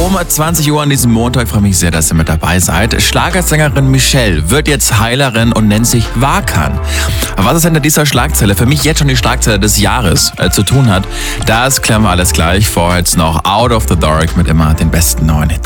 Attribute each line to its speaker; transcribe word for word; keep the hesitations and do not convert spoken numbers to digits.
Speaker 1: Um zwanzig Uhr an diesem Montag freue ich mich sehr, dass ihr mit dabei seid. Schlagersängerin Michelle wird jetzt Heilerin und nennt sich Wakan. Was es hinter dieser Schlagzeile, für mich jetzt schon die Schlagzeile des Jahres, äh, zu tun hat, das klären wir alles gleich. Vorher jetzt noch Out of the Dark mit immer den besten neuen Hits.